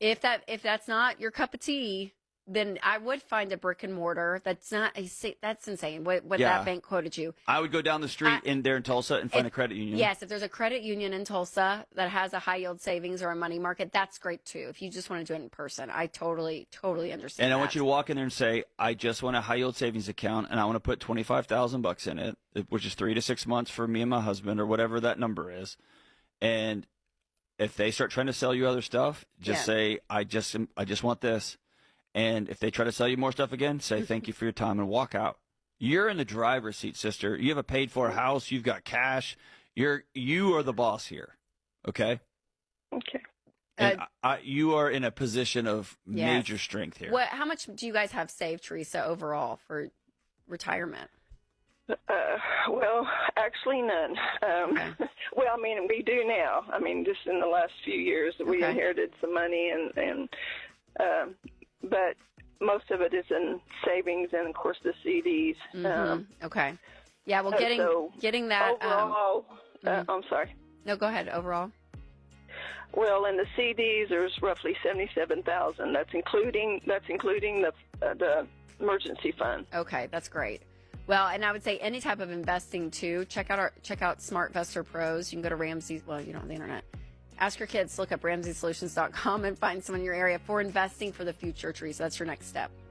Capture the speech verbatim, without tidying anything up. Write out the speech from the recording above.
If that if that's not your cup of tea, then I would find a brick and mortar. That's not a that's insane. What what Yeah. that bank quoted you. I would go down the street I- in there in Tulsa and find If- a credit union. Yes, if there's a credit union in Tulsa that has a high yield savings or a money market, that's great too. If you just want to do it in person, I totally totally understand. And I that. want you to walk in there and say, I just want a high yield savings account and I want to put twenty-five thousand bucks in it, which is three to six months for me and my husband or whatever that number is. And if they start trying to sell you other stuff, just Yeah. say, I just I just want this. And if they try to sell you more stuff again, say thank you for your time and walk out. You're in the driver's seat, sister. You have a paid for house. You've got cash. You're you are the boss here. Okay. Okay. And Uh, I, you are in a position of Yes. major strength here. What? How much do you guys have saved, Teresa, overall for retirement? Uh, well, actually none. Um, Okay. Well, I mean, we do now. I mean, just in the last few years, we Okay. inherited some money, and and um, but most of it is in savings and, of course, the C Ds. Mhm. Um, Okay. Yeah. Well, uh, getting so getting that. Um, overall, mhm. uh, I'm sorry. no, go ahead. Overall. Well, in the C Ds, there's roughly seventy-seven thousand. That's including that's including the uh, the emergency fund. Okay, that's great. Well, and I would say any type of investing too. Check out our check out SmartVestor Pros. You can go to Ramsey. Well, you know, on the internet. Ask your kids to look up ramsey solutions dot com and find someone in your area for investing for the future, Teresa. That's your next step.